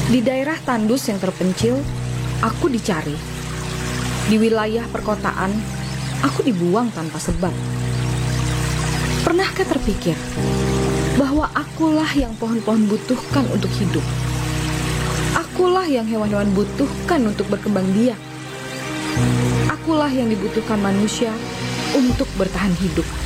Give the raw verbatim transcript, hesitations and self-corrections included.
Di daerah tandus yang terpencil, aku dicari. Di wilayah perkotaan, aku dibuang tanpa sebab. Pernahkah terpikir bahwa akulah yang pohon-pohon butuhkan untuk hidup? Akulah yang hewan-hewan butuhkan untuk berkembang biak. Akulah yang dibutuhkan manusia untuk bertahan hidup.